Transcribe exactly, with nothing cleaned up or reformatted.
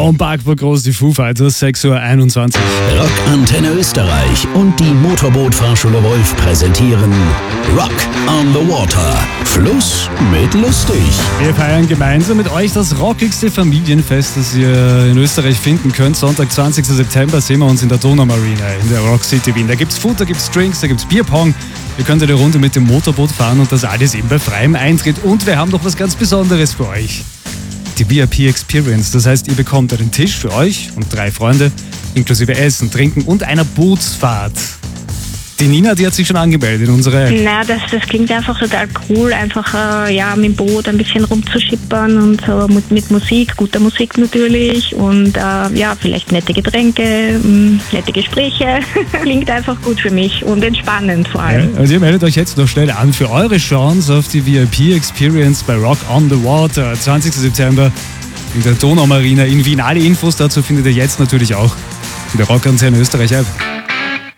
Am Parkburg groß die Foo Fighters, sechs Uhr einundzwanzig. Rock Antenne Österreich und die Motorboot-Fahrschule Wolf präsentieren Rock on the Water. Fluss mit lustig. Wir feiern gemeinsam mit euch das rockigste Familienfest, das ihr in Österreich finden könnt. Sonntag, zwanzigsten September, sehen wir uns in der Donaumarina in der Rock City Wien. Da gibt's Food, da gibt's Drinks, da gibt's Bierpong. Ihr könnt eine Runde mit dem Motorboot fahren und das alles eben bei freiem Eintritt. Und wir haben noch was ganz Besonderes für euch. Die V I P Experience. Das heißt, ihr bekommt einen Tisch für euch und drei Freunde, inklusive Essen, Trinken und einer Bootsfahrt. Die Nina, die hat sich schon angemeldet in unsere App. Na, das, das klingt einfach total cool, einfach äh, ja, mit dem Boot ein bisschen rumzuschippern und so mit, mit Musik, guter Musik natürlich und äh, ja, vielleicht nette Getränke, mh, nette Gespräche. Klingt einfach gut für mich und entspannend vor allem. Ja, also ihr meldet euch jetzt noch schnell an für eure Chance auf die V I P Experience bei Rock on the Water, zwanzigsten September in der Donaumarina in Wien. Alle Infos dazu findet ihr jetzt natürlich auch in der Rock Antenne Österreich App.